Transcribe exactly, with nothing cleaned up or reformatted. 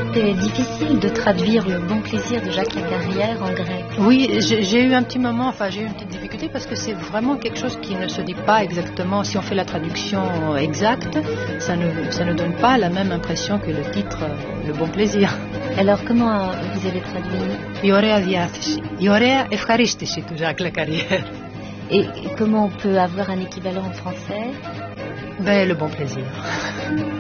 c'était difficile de traduire Le Bon Plaisir de Jacques Lacarrière en grec. Oui, j'ai, j'ai eu un petit moment, enfin j'ai eu une petite difficulté parce que c'est vraiment quelque chose qui ne se dit pas exactement. Si on fait la traduction exacte, ça ne, ça ne donne pas la même impression que le titre Le Bon Plaisir. Alors comment vous avez traduit? Η ωραία διάθεση, η ωραία ευχαρίστηση του Jacques Lacarrière. Et comment on peut avoir un équivalent en français? Ben, Le Bon Plaisir.